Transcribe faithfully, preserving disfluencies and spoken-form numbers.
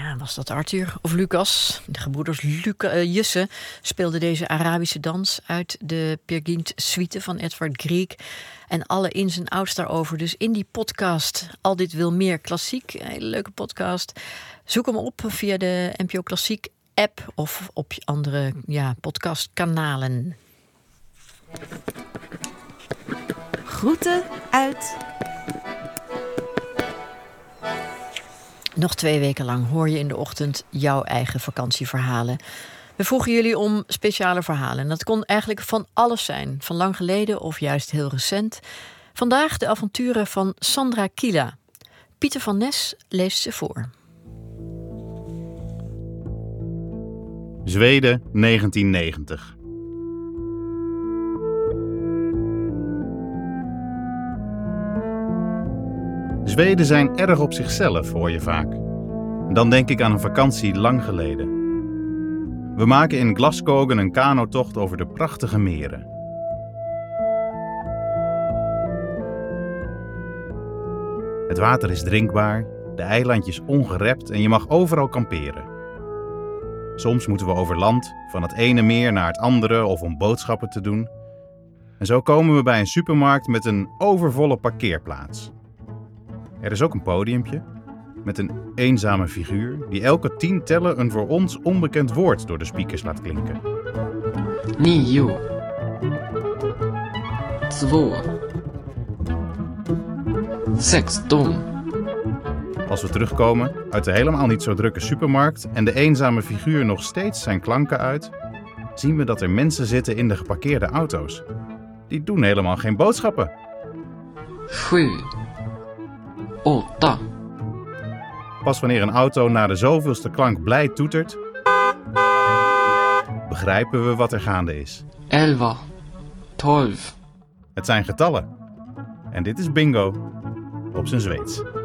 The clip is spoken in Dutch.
Ja, was dat Arthur of Lucas? De gebroeders Luca, uh, Jusse speelden deze Arabische dans uit de Peer Gynt suite van Edvard Grieg. En alle ins en outs daarover. Dus in die podcast Al dit wil meer klassiek. Een hele leuke podcast. Zoek hem op via de N P O Klassiek app of op andere ja, podcastkanalen. Groeten uit... Nog twee weken lang hoor je in de ochtend jouw eigen vakantieverhalen. We vroegen jullie om speciale verhalen. En dat kon eigenlijk van alles zijn. Van lang geleden of juist heel recent. Vandaag de avonturen van Sandra Kila. Pieter van Nes leest ze voor. Zweden, negentien negentig. Zweden zijn erg op zichzelf, hoor je vaak. Dan denk ik aan een vakantie lang geleden. We maken in Glasskogen een kanotocht over de prachtige meren. Het water is drinkbaar, de eilandjes ongerept en je mag overal kamperen. Soms moeten we over land, van het ene meer naar het andere of om boodschappen te doen. En zo komen we bij een supermarkt met een overvolle parkeerplaats. Er is ook een podiumpje met een eenzame figuur die elke tien tellen een voor ons onbekend woord door de speakers laat klinken. Nio. Två. Sexton. Als we terugkomen uit de helemaal niet zo drukke supermarkt en de eenzame figuur nog steeds zijn klanken uit, zien we dat er mensen zitten in de geparkeerde auto's. Die doen helemaal geen boodschappen. Sju. Åtta. Pas wanneer een auto na de zoveelste klank blij toetert, begrijpen we wat er gaande is. Elva. Tolv. Het zijn getallen. En dit is bingo op zijn Zweeds.